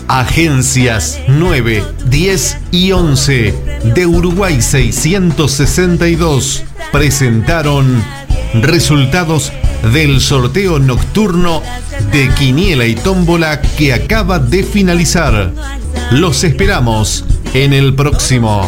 Agencias 9, 10 y 11 de Uruguay 662 presentaron resultados del sorteo nocturno de Quiniela y Tómbola que acaba de finalizar. Los esperamos en el próximo.